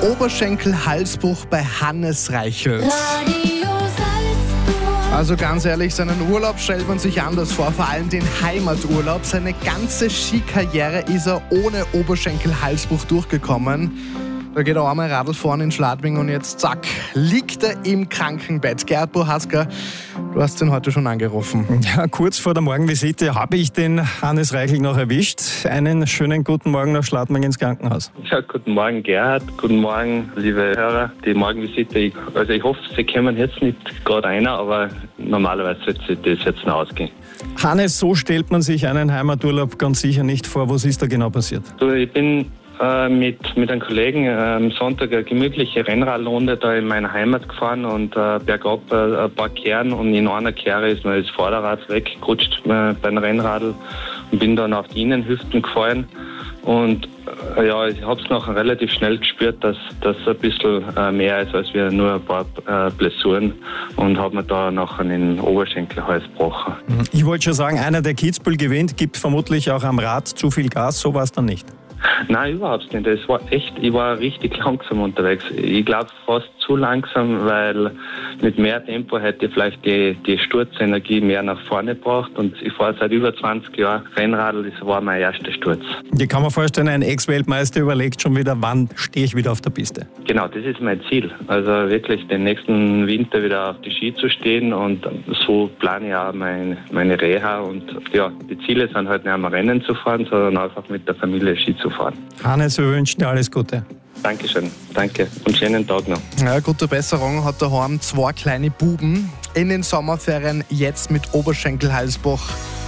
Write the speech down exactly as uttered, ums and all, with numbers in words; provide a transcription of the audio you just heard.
Oberschenkel-Halsbruch bei Hannes Reichelt. Also ganz ehrlich, seinen Urlaub stellt man sich anders vor, vor allem den Heimaturlaub. Seine ganze Skikarriere ist er ohne Oberschenkel-Halsbruch durchgekommen. Da geht er einmal Radl fahren in Schladming und jetzt zack, liegt er im Krankenbett. Gerhard Bohaska, du hast ihn heute schon angerufen. Ja, kurz vor der Morgenvisite habe ich den Hannes Reichelt noch erwischt. Einen schönen guten Morgen nach Schladming ins Krankenhaus. Ja, guten Morgen Gerhard, guten Morgen liebe Hörer. Die Morgenvisite, ich, also ich hoffe, Sie kommen jetzt nicht gerade einer, aber normalerweise sollte das jetzt noch ausgehen. Hannes, so stellt man sich einen Heimaturlaub ganz sicher nicht vor. Was ist da genau passiert? So, ich bin äh, mit, mit einem Kollegen äh, am Sonntag eine gemütliche Rennradrunde da in meiner Heimat gefahren und äh, bergab äh, ein paar Kehren und in einer Kehre ist mir das Vorderrad weggerutscht äh, beim Rennradl und bin dann auf die Innenhüften gefallen. Und äh, ja, ich habe es nachher relativ schnell gespürt, dass das ein bisschen äh, mehr ist als wir nur ein paar äh, Blessuren und habe mir da nachher den Oberschenkelhals gebrochen. Ich wollte schon sagen, einer, der Kitzbühel gewinnt, gibt vermutlich auch am Rad zu viel Gas. So war es dann nicht. Nein, überhaupt nicht. Es war echt, ich war richtig langsam unterwegs. Ich glaube fast zu langsam, weil mit mehr Tempo hätte ich vielleicht die, die Sturzenergie mehr nach vorne gebracht. Und ich fahre seit über zwanzig Jahren Rennradl, das war mein erster Sturz. Ich kann mir vorstellen, ein Ex-Weltmeister überlegt schon wieder, wann stehe ich wieder auf der Piste. Genau, das ist mein Ziel. Also wirklich den nächsten Winter wieder auf die Ski zu stehen und so plane ich auch mein, meine Reha. Und ja, die Ziele sind halt nicht einmal Rennen zu fahren, sondern einfach mit der Familie Ski zu fahren. Hannes, wir wünschen dir alles Gute. Dankeschön, danke und schönen Tag noch. Ja, gute Besserung, hat daheim zwei kleine Buben in den Sommerferien jetzt mit Oberschenkel-Halsbruch